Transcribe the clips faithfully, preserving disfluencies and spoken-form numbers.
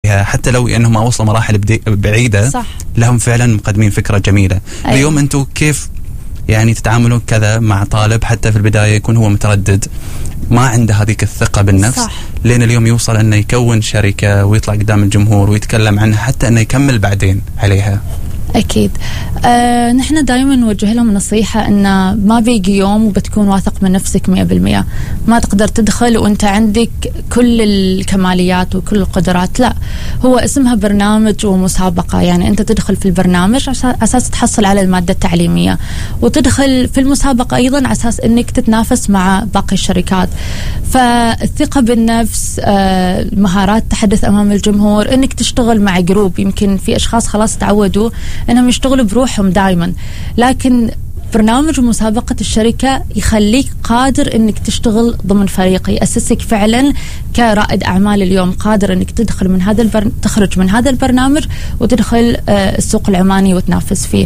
حتى لو انهم ما وصلوا مراحل بعيده صح. لهم فعلا مقدمين فكره جميله. أيوة. اليوم انتم كيف يعني تتعاملون كذا مع طالب حتى في البدايه يكون هو متردد ما عنده هذيك الثقه بالنفس صح. لين اليوم يوصل انه يكون شركه ويطلع قدام الجمهور ويتكلم عنها حتى انه يكمل بعدين عليها؟ أكيد. آه، نحن دائما نوجه لهم نصيحة إن ما بيجي يوم وبتكون واثق من نفسك مية بالمية، ما تقدر تدخل وأنت عندك كل الكماليات وكل القدرات. لا، هو اسمها برنامج ومسابقة، يعني أنت تدخل في البرنامج أساس تحصل على المادة التعليمية، وتدخل في المسابقة أيضا أساس إنك تتنافس مع باقي الشركات. فالثقة بالنفس، آه، مهارات تحدث أمام الجمهور، إنك تشتغل مع جروب. يمكن في أشخاص خلاص تعودوا انهم يشتغلوا بروحهم دائما، لكن برنامج مسابقة الشركة يخليك قادر انك تشتغل ضمن فريق، يأسسك فعلا كرائد اعمال. اليوم قادر انك تدخل من هذا البر... تخرج من هذا البرنامج وتدخل آه السوق العماني وتنافس فيه.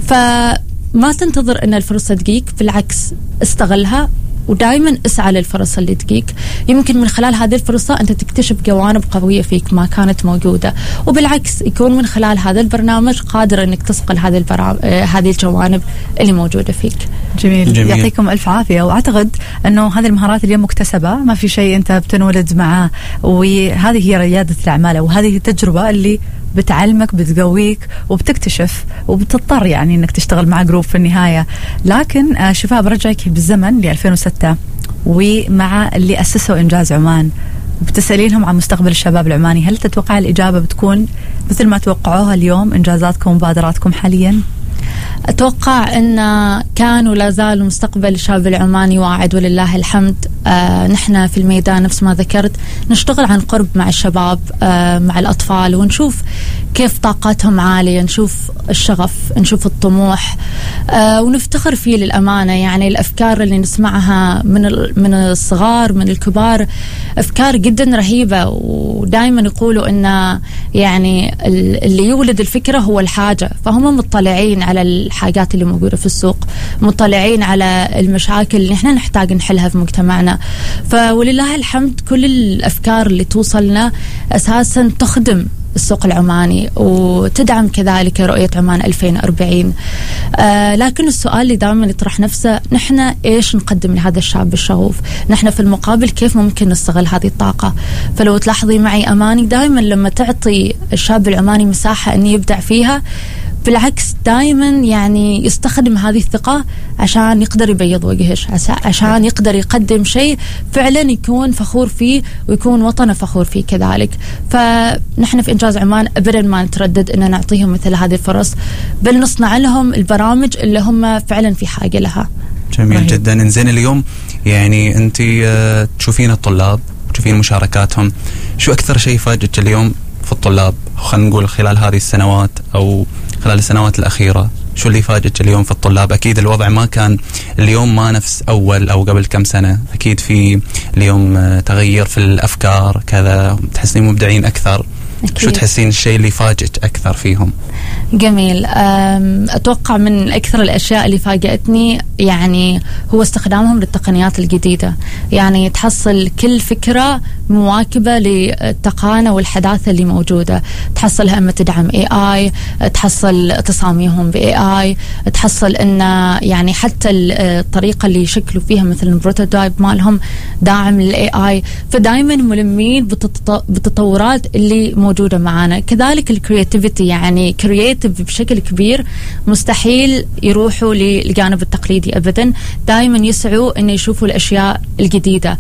فما تنتظر ان الفرصة تجيك، بالعكس استغلها ودائما اسعى للفرص اللي تجيك. يمكن من خلال هذه الفرصة أنت تكتشف جوانب قوية فيك ما كانت موجودة، وبالعكس يكون من خلال هذا البرنامج قادر أنك تصقل هذه البرا... هذه الجوانب اللي موجودة فيك. جميل. جميل. يعطيكم ألف عافية. وأعتقد أنه هذه المهارات اليوم مكتسبة، ما في شيء أنت بتنولد معه، وهذه هي ريادة الأعمال، وهذه التجربة اللي بتعلمك بتقويك وبتكتشف وبتضطر يعني انك تشتغل مع جروب في النهاية. لكن شفاء برجعك بالزمن ل ألفين وستة ومع اللي أسسوا إنجاز عمان، وبتسألينهم عن مستقبل الشباب العماني، هل تتوقع الإجابة بتكون مثل ما توقعوها اليوم إنجازاتكم ومبادراتكم حاليا؟ أتوقع أن كان ولا زال مستقبل الشاب العماني واعد ولله الحمد. آه نحن في الميدان نفس ما ذكرت نشتغل عن قرب مع الشباب، آه مع الأطفال، ونشوف كيف طاقاتهم عالية، نشوف الشغف، نشوف الطموح، آه ونفتخر فيه للأمانة. يعني الأفكار اللي نسمعها من من الصغار من الكبار أفكار جدا رهيبة، ودائما يقولوا أن يعني اللي يولد الفكرة هو الحاجة، فهم مطلعين على الحاجات اللي موجودة في السوق، مطلعين على المشاكل اللي احنا نحتاج نحلها في مجتمعنا. فولله الحمد كل الأفكار اللي توصلنا أساسا تخدم السوق العماني وتدعم كذلك رؤية عمان ألفين وأربعين. آه لكن السؤال اللي دائما يطرح نفسه، نحن إيش نقدم لهذا الشاب الشغوف؟ نحن في المقابل كيف ممكن نستغل هذه الطاقة؟ فلو تلاحظي معي أماني، دائما لما تعطي الشاب العماني مساحة أن يبدع فيها، بالعكس دائما يعني يستخدم هذه الثقة عشان يقدر يبيض وجهش، عشان يقدر يقدم شيء فعلا يكون فخور فيه ويكون وطنه فخور فيه كذلك. فنحن في إنجاز عمان أبدا ما نتردد أن نعطيهم مثل هذه الفرص، بل نصنع لهم البرامج اللي هم فعلا في حاجة لها. جميل رهيب. جدا. إنزين اليوم يعني أنت تشوفين الطلاب تشوفين مشاركاتهم، شو أكثر شيء فاجئك اليوم في الطلاب؟ خلينا نقول خلال هذه السنوات أو خلال السنوات الأخيرة، شو اللي فاجئك اليوم في الطلاب؟ أكيد الوضع ما كان اليوم ما نفس أول أو قبل كم سنة، أكيد في اليوم تغيير في الأفكار كذا، تحسين مبدعين أكثر. أكيد. شو تحسين الشيء اللي فاجئك أكثر فيهم؟ جميل. أتوقع من أكثر الأشياء اللي فاجأتني يعني هو استخدامهم للتقنيات الجديدة. يعني تحصل كل فكرة مواكبة للتقانة والحداثة اللي موجودة، تحصلها أما تدعم إيه آي، تحصل تصاميمهم بإيه آي، تحصل أن يعني حتى الطريقة اللي يشكلوا فيها مثل البروتوتايب مالهم داعم للإيه آي. فدايما ملمين بالتطورات اللي موجودة معانا. كذلك الكرياتيفيتي، يعني كرياتيف بشكل كبير، مستحيل يروحوا للجانب التقليدي أبدا، دائما يسعوا أن يشوفوا الأشياء الجديدة.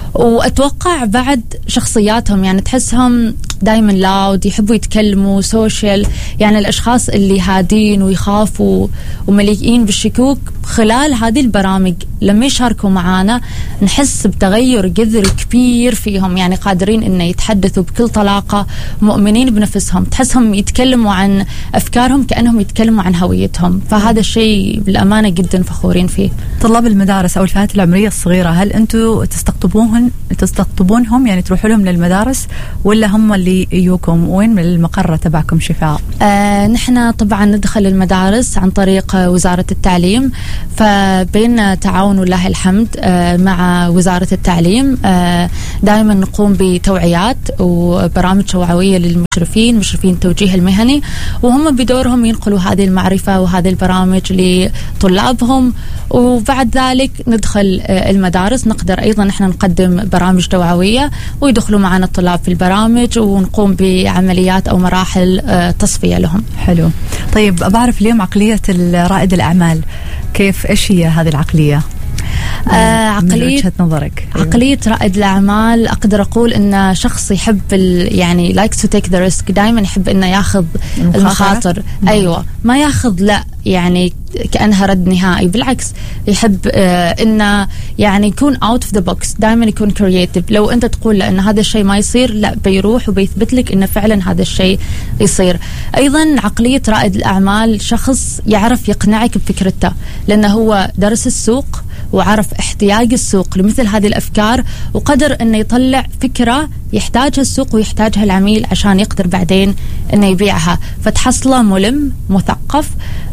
وأتوقع بعد شخصياتهم، يعني تحسهم دائما لاود، يحبوا يتكلموا سوشيال، يعني الأشخاص اللي هادين ويخافوا ومليئين بالشكوك خلال هذه البرامج لما يشاركوا معانا نحس بتغير جذري كبير فيهم، يعني قادرين إنه يتحدثوا بكل طلاقة، مؤمنين بنفسهم، تحسهم يتكلموا عن أفكارهم كأنهم يتكلموا عن هويتهم. فهذا الشيء بالأمانة جدا فخورين فيه. طلاب المدارس أو الفئات العمرية الصغيرة، هل أنتوا تستقطبوهم تستقطبون تستقطبونهم يعني تروحوا لهم للمدارس ولا هم اللي يجوكم؟ وين من المقر تبعكم شفاء؟ آه نحن طبعا ندخل المدارس عن طريق وزارة التعليم، فبيننا تعاون ولله الحمد آه مع وزارة التعليم. آه دائما نقوم بتوعيات وبرامج توعوية للمشرفين مشرفين التوجيه المهني، وهم بدورهم ينقلوا هذه المعرفة وهذه البرامج لطلابهم. وبعد ذلك ندخل آه المدارس، نقدر أيضا نحن نقدم برامج توعوية ويدخلوا معنا الطلاب في البرامج ونقوم بعمليات أو مراحل آه تصفية لهم. حلو. طيب بعرف اليوم عقلية رائد الأعمال كيف، إيش هي هذه العقلية؟ آه عقلية وجهة نظرك. عقلية رائد الأعمال أقدر أقول إن شخص يحب يعني likes to take the risk، دائما يحب إنه ياخذ المخاطر. أيوة، ما ياخذ لا يعني كأنها رد نهائي، بالعكس يحب آه إنه يعني يكون out of the box، دائما يكون creative. لو أنت تقول له إن هذا الشيء ما يصير، لا بيروح وبيثبت لك إنه فعلا هذا الشيء يصير. أيضا عقلية رائد الأعمال شخص يعرف يقنعك بفكرته، لأنه هو درس السوق وعرف احتياج السوق لمثل هذه الأفكار، وقدر أنه يطلع فكرة يحتاجها السوق ويحتاجها العميل عشان يقدر بعدين أنه يبيعها. فتحصله ملم مثقف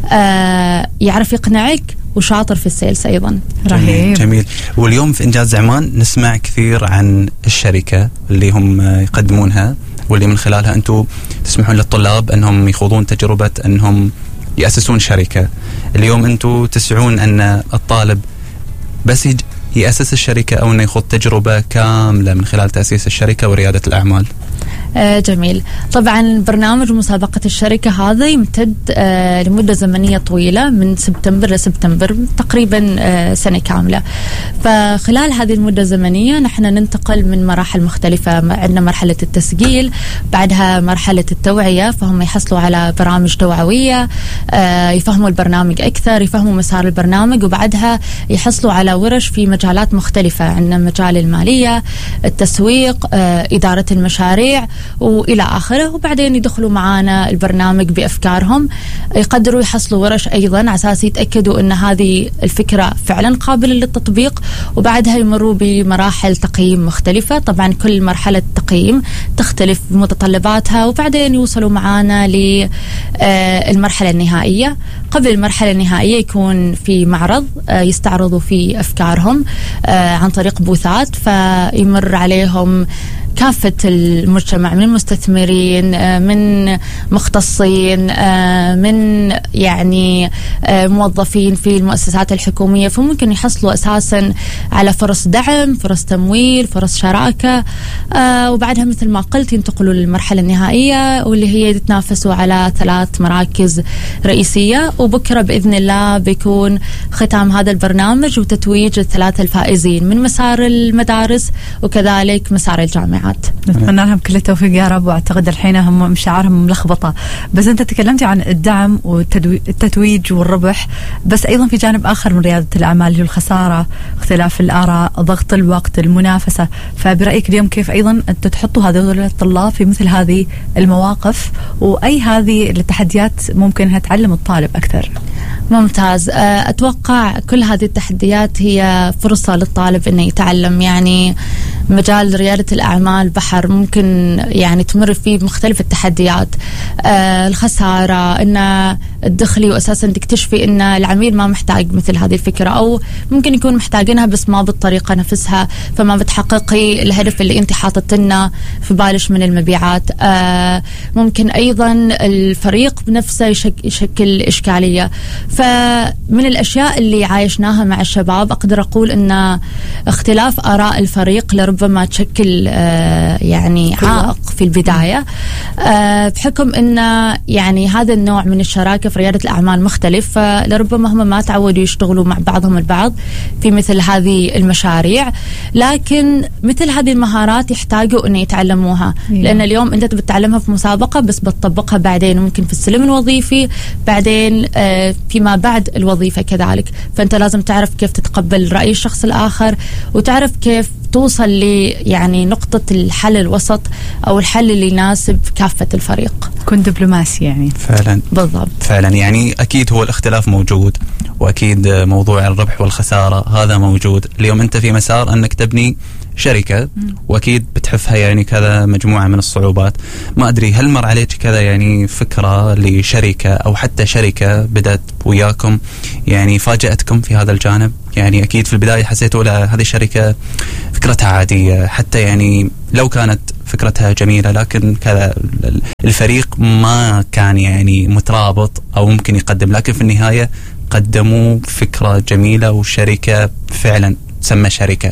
آه يعرف يقنعك وشاطر في السيلز أيضا. جميل, جميل. واليوم في إنجاز عمان نسمع كثير عن الشركة اللي هم يقدمونها واللي من خلالها أنتم تسمحون للطلاب أنهم يخوضون تجربة أنهم يأسسون شركة. اليوم أنتم تسعون أن الطالب بس يأسس الشركة أو أنه يخوض تجربة كاملة من خلال تأسيس الشركة وريادة الأعمال. آه جميل. طبعا برنامج مسابقة الشركة هذا يمتد آه لمدة زمنية طويلة من سبتمبر لسبتمبر، تقريبا آه سنة كاملة. فخلال هذه المدة الزمنية نحن ننتقل من مراحل مختلفة. عندنا مرحلة التسجيل، بعدها مرحلة التوعية، فهم يحصلوا على برامج توعوية آه يفهموا البرنامج أكثر، يفهموا مسار البرنامج، وبعدها يحصلوا على ورش في مجالات مختلفة. عندنا مجال المالية، التسويق، آه إدارة المشاريع وإلى آخره. وبعدين يدخلوا معانا البرنامج بأفكارهم، يقدروا يحصلوا ورش أيضا على أساس يتأكدوا أن هذه الفكرة فعلا قابلة للتطبيق، وبعدها يمروا بمراحل تقييم مختلفة. طبعا كل مرحلة تقييم تختلف بمتطلباتها، وبعدين يوصلوا معانا للمرحلة النهائية. قبل المرحلة النهائية يكون في معرض يستعرضوا فيه أفكارهم عن طريق بوثات، فيمر عليهم كافة المجتمع من مستثمرين، من مختصين، من يعني موظفين في المؤسسات الحكومية، فممكن يحصلوا أساسا على فرص دعم، فرص تمويل، فرص شراكة. وبعدها مثل ما قلت ينتقلوا للمرحلة النهائية واللي هي يتنافسوا على ثلاث مراكز رئيسية. وبكرة بإذن الله بيكون ختام هذا البرنامج وتتويج الثلاثة الفائزين من مسار المدارس وكذلك مسار الجامعات. نتمنى لهم كل التوفيق يا رب. واعتقد الحين هم مشاعرهم ملخبطه، بس انت تكلمتي عن الدعم والتتويج والربح، بس ايضا في جانب اخر من رياده الاعمال اللي هو الخساره، اختلاف الاراء، ضغط الوقت، المنافسه. فبرايك اليوم كيف ايضا انت تحطوا هذول الطلاب في مثل هذه المواقف، واي هذه التحديات ممكن انها تعلم الطالب اكثر؟ ممتاز. أتوقع كل هذه التحديات هي فرصة للطالب أنه يتعلم. يعني مجال ريادة الأعمال بحر ممكن يعني تمر فيه بمختلف التحديات، آه الخسارة، أن الدخلي وأساسا تكتشفي أن العميل ما محتاج مثل هذه الفكرة، أو ممكن يكون محتاجينها بس ما بالطريقة نفسها، فما بتحققي الهدف اللي أنت حاطتنا في بالش من المبيعات. آه ممكن أيضا الفريق بنفسه يشك يشكل إشكالية. فمن الأشياء اللي عايشناها مع الشباب أقدر أقول أن اختلاف آراء الفريق لربما تشكل آه يعني عائق في البداية، آه بحكم أن يعني هذا النوع من الشراكة في ريادة الأعمال مختلف، فلربما هم ما تعودوا يشتغلوا مع بعضهم البعض في مثل هذه المشاريع. لكن مثل هذه المهارات يحتاجوا أن يتعلموها، لأن اليوم أنت بتتعلمها في مسابقة بس بتطبقها بعدين ممكن في السلم الوظيفي، بعدين آه فيما بعد الوظيفة كذلك. فأنت لازم تعرف كيف تتقبل رأي الشخص الآخر، وتعرف كيف توصل ل يعني نقطة الحل الوسط أو الحل اللي يناسب كافة الفريق. كن دبلوماسي يعني. فعلا بالضبط. فعلا يعني أكيد هو الاختلاف موجود، وأكيد موضوع الربح والخسارة هذا موجود. اليوم أنت في مسار أنك تبني شركة وأكيد بتحفها يعني كذا مجموعة من الصعوبات. ما أدري هل مر عليك كذا يعني فكرة لشركة أو حتى شركة بدأت وياكم يعني فاجأتكم في هذا الجانب؟ يعني أكيد في البداية حسيتوا لا هذه الشركة فكرتها عادية، حتى يعني لو كانت فكرتها جميلة لكن كذا الفريق ما كان يعني مترابط أو ممكن يقدم، لكن في النهاية قدموا فكرة جميلة وشركة فعلا تسمى شركة.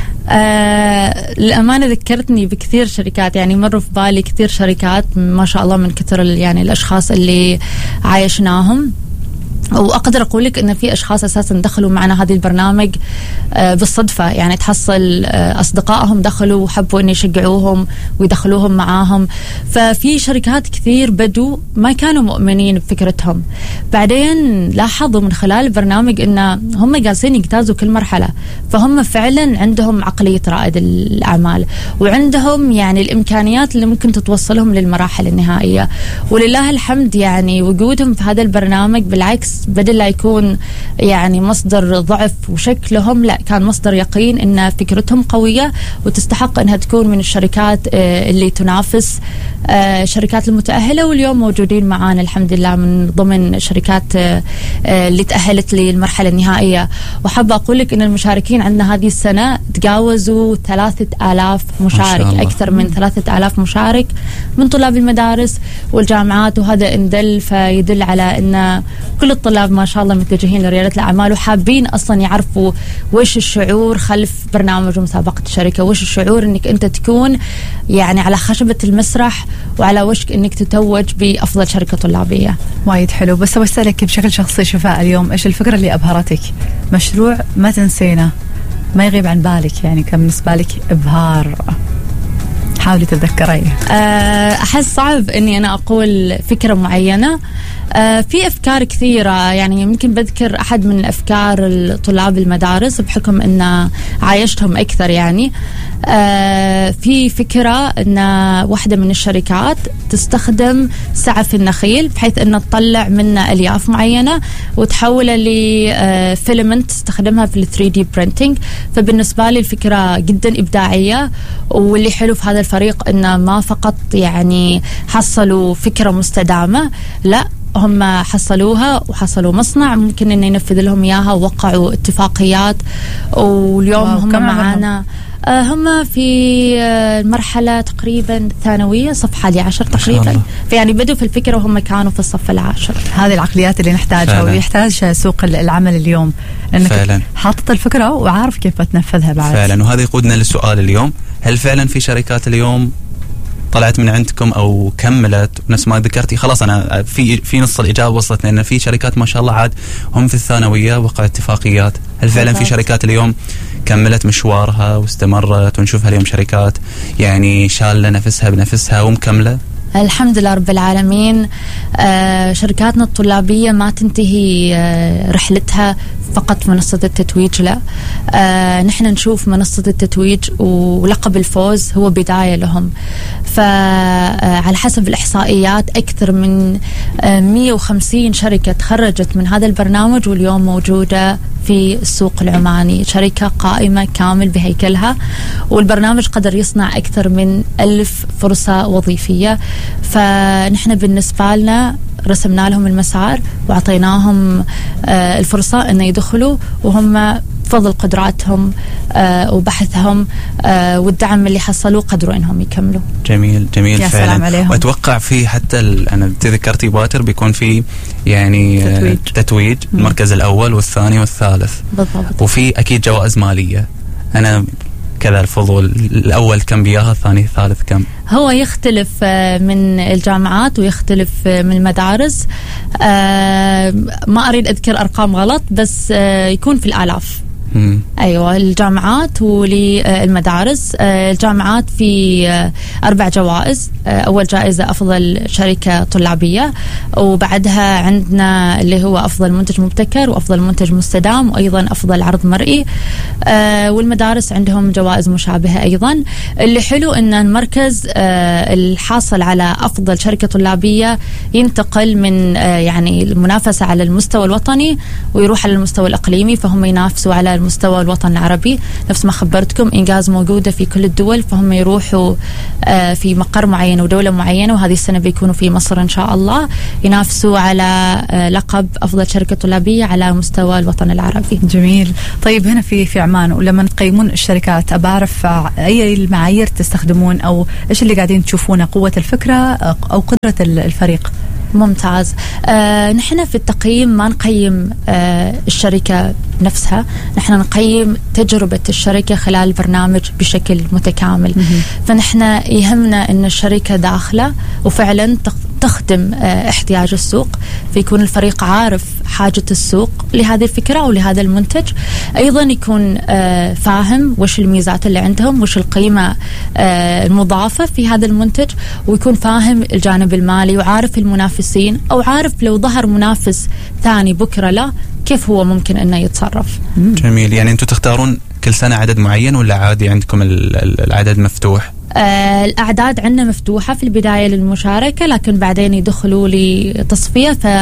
آه الأمانة ذكرتني بكثير شركات، يعني مروا في بالي كثير شركات ما شاء الله من كثر يعني الأشخاص اللي عايشناهم. وأقدر أقول لك إن في أشخاص أساساً دخلوا معنا هذه البرنامج آه بالصدفة، يعني تحصل آه أصدقائهم دخلوا وحبوا إن يشجعوهم ويدخلوهم معاهم. ففي شركات كثير بدوا ما كانوا مؤمنين بفكرتهم، بعدين لاحظوا من خلال البرنامج إن هم جالسين يجتازوا كل مرحلة، فهم فعلاً عندهم عقلية رائد الأعمال وعندهم يعني الإمكانيات اللي ممكن تتوصلهم للمراحل النهائية. ولله الحمد يعني وجودهم في هذا البرنامج بالعكس بدل لا يكون يعني مصدر ضعف وشكلهم، لا كان مصدر يقين ان فكرتهم قوية وتستحق انها تكون من الشركات اللي تنافس الشركات المتأهلة، واليوم موجودين معانا الحمد لله من ضمن شركات اللي تأهلت للمرحلة النهائية. وحابة أقول لك ان المشاركين عندنا هذه السنة تجاوزوا ثلاثة آلاف مشارك، أكثر من ثلاثة آلاف مشارك من طلاب المدارس والجامعات، وهذا إن دل فيدل على ان كل الطلاب ما شاء الله متجهين لريادة الأعمال وحابين أصلا يعرفوا وش الشعور خلف برنامج ومسابقة الشركة، وش الشعور أنك أنت تكون يعني على خشبة المسرح وعلى وشك أنك تتوج بأفضل شركة طلابية. وايد حلو. بس بسألك بشكل شخصي شفاء، اليوم إيش الفكرة اللي أبهرتك؟ مشروع ما تنسينه ما يغيب عن بالك، يعني كان بالنسبة لك إبهار، حاولي تتذكري. أحس صعب أني أنا أقول فكرة معينة، في أفكار كثيرة، يعني يمكن بذكر أحد من الأفكار طلاب المدارس بحكم أن عايشتهم أكثر. يعني في فكرة أن واحدة من الشركات تستخدم سعف النخيل بحيث أن تطلع منه ألياف معينة وتحولها لفيلمنت تستخدمها في ثري دي printing. فبالنسبة لي الفكرة جدا إبداعية، واللي حلو في هذا الفريق أنه ما فقط يعني حصلوا فكرة مستدامة، لا هم حصلوها وحصلوا مصنع ممكن أن ينفذ لهم إياها ووقعوا اتفاقيات، واليوم هم معانا. آه هم في المرحلة تقريبا ثانوية صف حادي عشر تقريبا، فيعني بدوا في الفكرة وهم كانوا في الصف العاشر. هذه العقليات اللي نحتاجها ويحتاج سوق العمل اليوم، انك فعلا حاطط الفكرة وعارف كيف تنفذها بعد. فعلا. وهذا يقودنا للسؤال اليوم، هل فعلا في شركات اليوم طلعت من عندكم او كملت نفس ما ذكرتي؟ خلاص انا في في نص الاجابه وصلتني ان في شركات ما شاء الله عاد هم في الثانويه وقعوا اتفاقيات. هل فعلا في شركات اليوم كملت مشوارها واستمرت ونشوفها اليوم شركات يعني شالة نفسها بنفسها ومكمله؟ الحمد لله رب العالمين. آه شركاتنا الطلابية ما تنتهي آه رحلتها فقط منصة التتويج، لا آه نحن نشوف منصة التتويج ولقب الفوز هو بداية لهم. فعلى حسب الإحصائيات أكثر من آه مئة وخمسين شركة تخرجت من هذا البرنامج واليوم موجودة في السوق العماني، شركة قائمة كامل بهيكلها، والبرنامج قدر يصنع أكثر من ألف فرصة وظيفية. فنحن بالنسبة لنا رسمنا لهم المسار وعطيناهم آه الفرصة أن يدخلوا وهم فضل قدراتهم آه وبحثهم آه والدعم اللي حصلوه قدروا انهم يكملوا. جميل جميل يا فعلا. سلام عليهم. واتوقع في حتى انا تذكرتي باتر بيكون في يعني تتويج, تتويج المركز الاول والثاني والثالث بالضبط، وفي اكيد جوائز ماليه. انا كذا الفضول الاول كم بياها، الثاني الثالث كم؟ هو يختلف من الجامعات ويختلف من المدارس، ما اريد اذكر ارقام غلط بس يكون في الالاف. مم. أيوة الجامعات وللمدارس. الجامعات في أربع جوائز، أول جائزة أفضل شركة طلابية، وبعدها عندنا اللي هو أفضل منتج مبتكر وأفضل منتج مستدام وأيضا أفضل عرض مرئي، والمدارس عندهم جوائز مشابهة أيضا. اللي حلو أن المركز الحاصل على أفضل شركة طلابية ينتقل من يعني المنافسة على المستوى الوطني ويروح على المستوى الإقليمي، فهم ينافسوا على مستوى الوطن العربي. نفس ما خبرتكم إنجاز موجودة في كل الدول، فهم يروحوا آه في مقر معين ودولة معينة، وهذه السنة بيكونوا في مصر إن شاء الله ينافسوا على آه لقب أفضل شركة طلابية على مستوى الوطن العربي. جميل. طيب هنا في في عمان ولما تقيمون الشركات أبى أعرف أي المعايير تستخدمون أو إيش اللي قاعدين تشوفونه، قوة الفكرة أو قدرة الفريق؟ ممتاز. آه نحن في التقييم ما نقيم آه الشركة نفسها، نحن نقيم تجربة الشركة خلال البرنامج بشكل متكامل. فنحن يهمنا أن الشركة داخلة وفعلا تخدم آه احتياج السوق، فيكون الفريق عارف حاجة السوق لهذه الفكرة أو لهذا المنتج، أيضا يكون آه فاهم وش الميزات اللي عندهم، وش القيمة آه المضافة في هذا المنتج، ويكون فاهم الجانب المالي وعارف المنافسين، أو عارف لو ظهر منافس ثاني بكرة لا كيف هو ممكن أنه يتصرف. جميل. يعني أنتم تختارون كل سنة عدد معين ولا عادي عندكم العدد مفتوح؟ آه الأعداد عندنا مفتوحة في البداية للمشاركة، لكن بعدين يدخلوا لتصفية، ف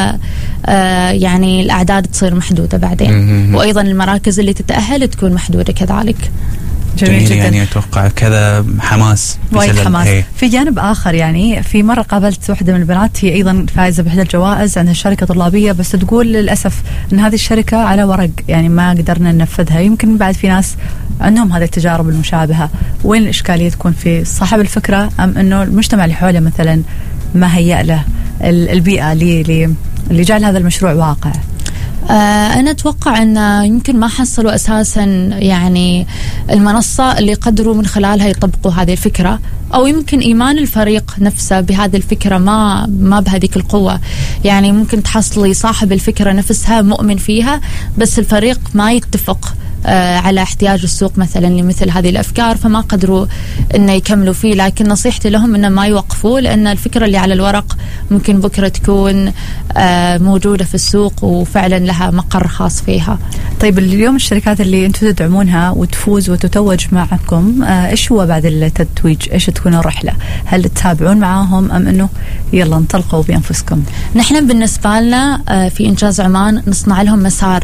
آه يعني الأعداد تصير محدودة بعدين. م-م. وأيضا المراكز اللي تتأهل تكون محدودة كذلك. جميل, جميل جدا. يعني أتوقع كذا حماس، وايد حماس. هي. في جانب آخر يعني في مرة قابلت واحدة من البنات هي أيضا فائزة بإحدى الجوائز عندها شركة طلابية، بس تقول للأسف أن هذه الشركة على ورق يعني ما قدرنا ننفذها. يمكن بعد في ناس عندهم هذه التجارب المشابهة، وين الإشكالية تكون في صاحب الفكرة أم أنه المجتمع اللي حوله مثلا ما هيأ له البيئة اللي اللي جعل هذا المشروع واقع؟ آه أنا أتوقع أن يمكن ما حصلوا أساسا يعني المنصة اللي قدروا من خلالها يطبقوا هذه الفكرة، أو يمكن إيمان الفريق نفسه بهذه الفكرة ما ما بهذيك القوة. يعني ممكن تحصلي صاحب الفكرة نفسها مؤمن فيها، بس الفريق ما يتفق آه على احتياج السوق مثلا لمثل هذه الأفكار، فما قدروا إنه يكملوا فيه. لكن نصيحتي لهم إنه ما يوقفوا، لأن الفكرة اللي على الورق ممكن بكرة تكون آه موجودة في السوق وفعلا لها مقر خاص فيها. طيب اليوم الشركات اللي أنتم تدعمونها وتفوز وتتوج معكم، آه إيش هو بعد التتويج؟ إيش تكون الرحلة؟ هل تتابعون معاهم أم إنه يلا انطلقوا بأنفسكم؟ نحن بالنسبة لنا آه في إنجاز عمان نصنع لهم مسار.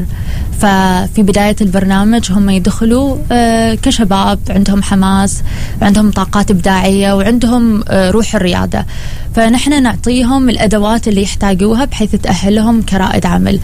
ففي بداية البرنامج هم يدخلوا آه كشباب عندهم حماس، عندهم طاقات إبداعية، وعندهم آه روح الريادة، فنحن نعطيهم الأدوات اللي يحتاجوها بحيث تأهلهم كرائد عمل.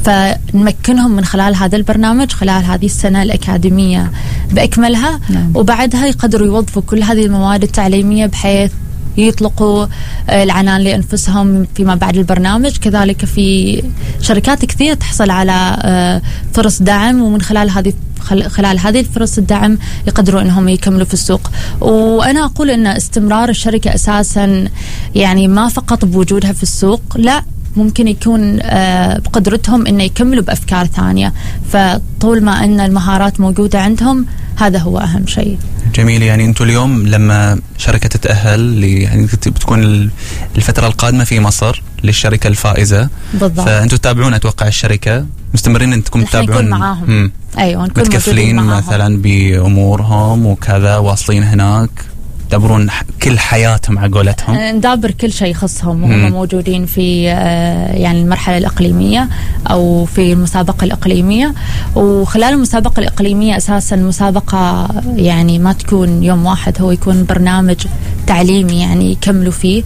فنمكنهم من خلال هذا البرنامج خلال هذه السنة الأكاديمية بأكملها. نعم. وبعدها يقدروا يوظفوا كل هذه المواد التعليمية بحيث يطلقوا العنان لأنفسهم فيما بعد البرنامج. كذلك في شركات كثير تحصل على فرص دعم، ومن خلال هذه خلال هذه الفرص الدعم يقدروا انهم يكملوا في السوق. وانا اقول ان استمرار الشركة اساسا يعني ما فقط بوجودها في السوق، لا ممكن يكون بقدرتهم انه يكملوا بافكار ثانية. فطول ما ان المهارات موجودة عندهم هذا هو اهم شيء. جميل. يعني انتم اليوم لما شركة تتأهل يعني بتكون الفترة القادمة في مصر للشركة الفائزة بالضبط، فانتم تتابعون اتوقع الشركة مستمرين انكم تتابعون معاهم. مم. ايوه نكون متكفلين مثلا بامورهم وكذا، واصلين هناك تدبرون كل حياتهم على قولتهم. ندابر كل شيء يخصهم وهم موجودين في يعني المرحلة الإقليمية أو في المسابقة الإقليمية. وخلال المسابقة الإقليمية أساسا المسابقة يعني ما تكون يوم واحد، هو يكون برنامج تعليمي يعني يكملوا فيه،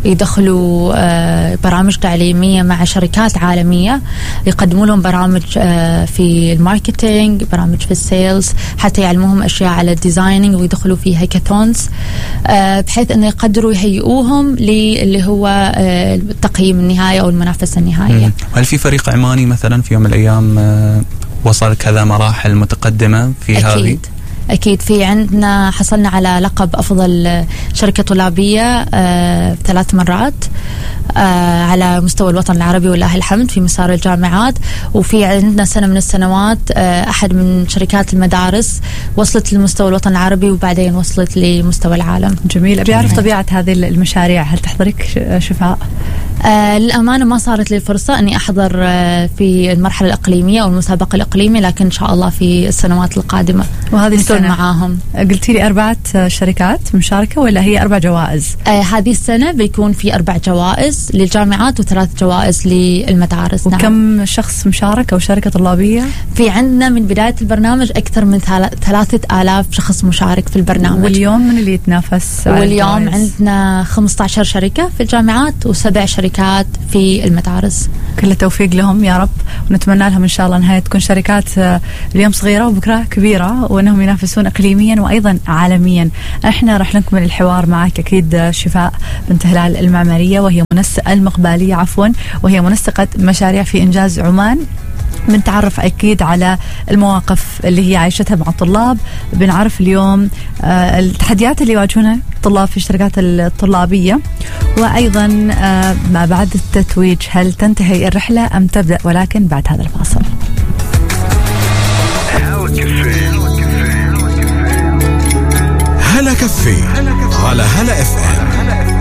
يدخلوا برامج تعليمية مع شركات عالمية يقدموا لهم برامج في الماركتينج، برامج في السيلز، حتى يعلموهم أشياء على الديزايننج، ويدخلوا في هاكاثونز بحيث أنه يقدروا يهيئوهم للي هو التقييم النهائي أو المنافسة النهائية. هل في فريق عماني مثلا في يوم من الأيام وصل كذا مراحل متقدمة في أكيد. هذه؟ أكيد في عندنا حصلنا على لقب أفضل شركة طلابية آه ثلاث مرات آه على مستوى الوطن العربي ولله الحمد في مسار الجامعات. وفي عندنا سنة من السنوات آه أحد من شركات المدارس وصلت لمستوى الوطن العربي وبعدين وصلت لمستوى العالم. جميل. أبي أعرف طبيعة هذه المشاريع، هل تحضرك شفاء؟ آه للأمانة ما صارت لي الفرصة أني أحضر آه في المرحلة الإقليمية أو المسابقة الإقليمية، لكن إن شاء الله في السنوات القادمة وهذه السنة معاهم. قلتي لي أربعة شركات مشاركة ولا هي أربع جوائز؟ آه هذه السنة بيكون في أربع جوائز. جوائز للجامعات وثلاث جوائز للمدارس. وكم نعم. شخص مشارك أو شركة طلابية؟ في عندنا من بداية البرنامج أكثر من ثلاثة آلاف شخص مشارك في البرنامج. واليوم من اللي يتنافس؟ واليوم عندنا خمسة عشر شركة في الجامعات وسبع شركات في المدارس. كل التوفيق لهم يا رب، ونتمنى لهم إن شاء الله أنها تكون شركات اليوم صغيرة وبكرة كبيرة، وأنهم ينافسون إقليميا وأيضا عالميا. احنا راح نكمل الحوار معك أكيد شفاء بنت هلال المعمارية، وهي منسقة المقبالية عفوا وهي منسقة مشاريع في إنجاز عمان. بنتعرف أكيد على المواقف اللي هي عايشتها مع الطلاب، بنعرف اليوم آه التحديات اللي يواجهونها الطلاب في الشركات الطلابية، وأيضا آه ما بعد التتويج هل تنتهي الرحلة أم تبدأ، ولكن بعد هذا الفاصل. هلا كفي على هلا اف ام.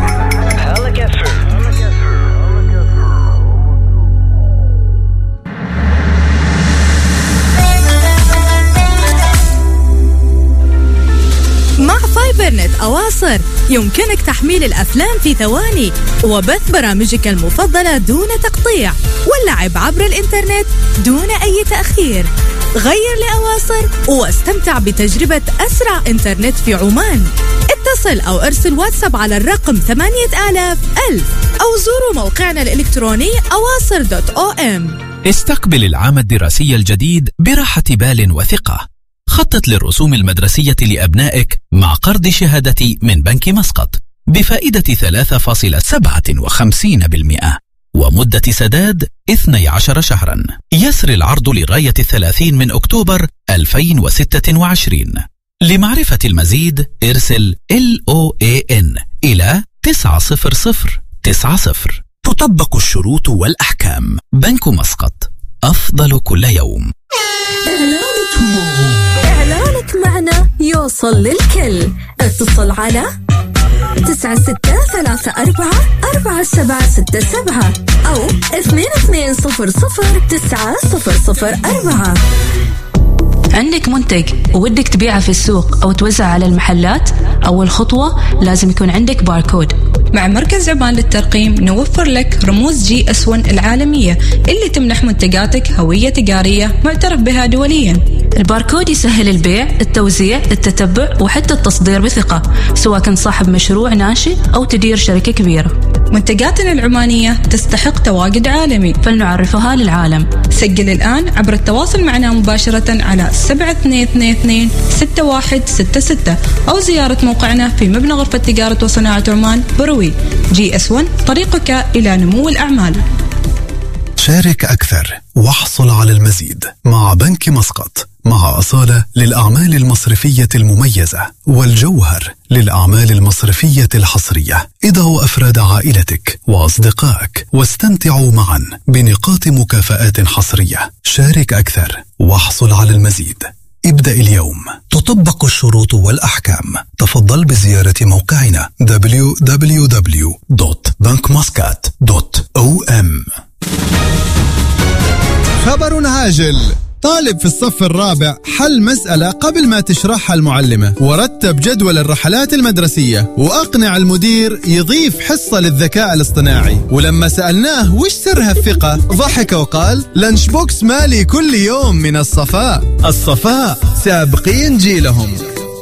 مع فايبرنت أواصر يمكنك تحميل الأفلام في ثواني وبث برامجك المفضلة دون تقطيع واللعب عبر الإنترنت دون أي تأخير. غير لأواصر واستمتع بتجربة أسرع إنترنت في عمان. اتصل أو ارسل واتساب على الرقم ثمانية آلاف ألف أو زوروا موقعنا الإلكتروني أواصر دوت أو أم. استقبل العام الدراسي الجديد براحة بال وثقة. خطط للرسوم المدرسية لأبنائك مع قرض شهادتي من بنك مسقط بفائدة ثلاثة فاصلة سبعة وخمسين بالمئة ومدة سداد اثني عشر شهرا. يسر العرض لغاية الثلاثين من أكتوبر ألفين وستة وعشرين. لمعرفة المزيد ارسل إل أو إيه إن إلى تسعة صفر صفر تسعة صفر. تطبق الشروط والأحكام. بنك مسقط، أفضل كل يوم. إعلانك معنا يوصل للكل. اتصل على تسعة ستة ثلاثة أربعة أربعة سبعة ستة سبعة أو اثنين اثنين صفر صفر تسعة صفر صفر أربعة. عندك منتج وودك تبيعه في السوق أو توزع على المحلات؟ أول خطوة لازم يكون عندك باركود. مع مركز عمان للترقيم نوفر لك رموز جي اس واحد العالمية اللي تمنح منتجاتك هوية تجارية معترف بها دوليا. الباركود يسهل البيع، التوزيع، التتبع وحتى التصدير بثقة، سواء كنت صاحب مشروع ناشئ أو تدير شركة كبيرة. منتجاتنا العمانية تستحق تواجد عالمي، فلنعرفها للعالم. سجل الآن عبر التواصل معنا مباشرة على سبعة اثنين اثنين اثنين ستة واحد ستة ستة أو زيارة موقعنا في مبنى غرفة تجارة وصناعة عمان بروي. جي اس واحد، طريقك إلى نمو الأعمال. شارك أكثر واحصل على المزيد مع بنك مسقط، مع أصالة للأعمال المصرفية المميزة والجوهر للأعمال المصرفية الحصرية. ادعوا أفراد عائلتك وأصدقائك واستمتعوا معا بنقاط مكافآت حصرية. شارك أكثر واحصل على المزيد. ابدأ اليوم. تطبق الشروط والأحكام. تفضل بزيارة موقعنا دبليو دبليو دبليو دوت بنك مسقط دوت أو أم. خبر عاجل: طالب في الصف الرابع حل مسألة قبل ما تشرحها المعلمة، ورتب جدول الرحلات المدرسية، وأقنع المدير يضيف حصة للذكاء الاصطناعي. ولما سألناه وش سرها الثقة ضحك وقال: لانش بوكس مالي كل يوم من الصفاء. الصفاء سابقين جيلهم.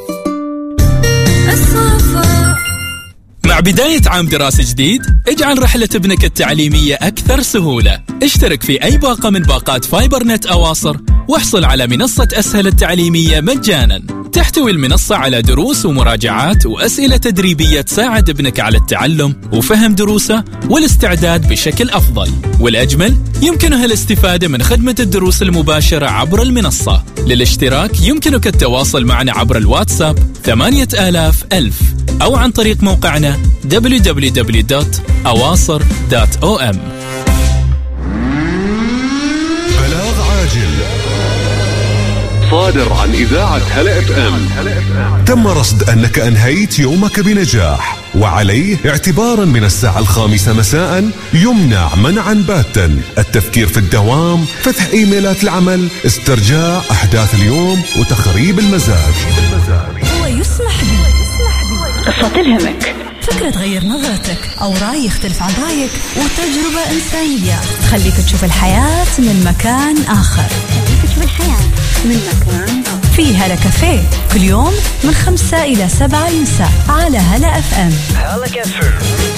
مع بداية عام دراسي جديد، اجعل رحلة ابنك التعليمية أكثر سهولة. اشترك في أي باقة من باقات فايبر نت أواصر واحصل على منصة أسهل التعليمية مجانا. تحتوي المنصة على دروس ومراجعات وأسئلة تدريبية تساعد ابنك على التعلم وفهم دروسه والاستعداد بشكل أفضل. والأجمل، يمكنها الاستفادة من خدمة الدروس المباشرة عبر المنصة. للاشتراك يمكنك التواصل معنا عبر الواتساب ثمانية آلاف ألف أو عن طريق موقعنا دبليو دبليو دبليو دوت أواصر دوت أو أم. بلاغ عاجل صادر عن إذاعة هلا اف ام. تم رصد أنك أنهيت يومك بنجاح، وعليه اعتبارا من الساعة الخامسة مساء يمنع منعا باتا التفكير في الدوام، فتح إيميلات العمل، استرجاع أحداث اليوم، وتخريب المزاج. هو يسمح بي قصة تلهمك فكرة تغير نظرتك أو رأي يختلف عن رأيك وتجربة إنسانية تخليك تشوف الحياة من مكان آخر. تشوف الحياة من مكان آخر. في هلا كافيه كل يوم من خمسة إلى سبعة المساء على هلا أف أم. هلا كافيه.